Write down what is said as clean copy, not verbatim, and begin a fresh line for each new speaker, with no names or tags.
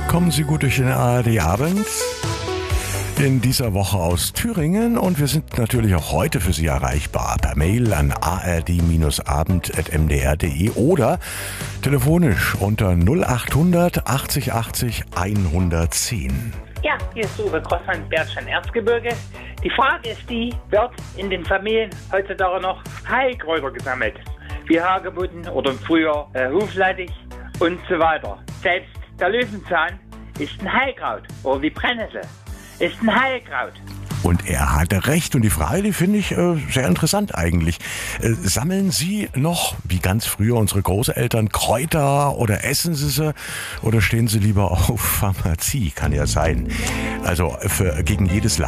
Kommen Sie gut durch den ARD-Abend in dieser Woche aus Thüringen und wir sind natürlich auch heute für Sie erreichbar per Mail an ard-abend@mdr.de oder telefonisch unter 0800 80 80 110.
Ja, hier ist Uwe Grossmann, Bergstein Erzgebirge. Die Frage ist die, wird in den Familien heutzutage noch Heilkräuter gesammelt? Wie Hagebutten oder früher Huflattich und so weiter. Selbst der Löwenzahn ist ein Heilkraut oder die Brennnessel ist ein Heilkraut.
Und er hatte recht. Und die Frage, die finde ich sehr interessant eigentlich. Sammeln Sie noch, wie ganz früher unsere Großeltern, Kräuter oder essen Sie sie? Oder stehen Sie lieber auf Pharmazie? Kann ja sein. Also gegen jedes Leid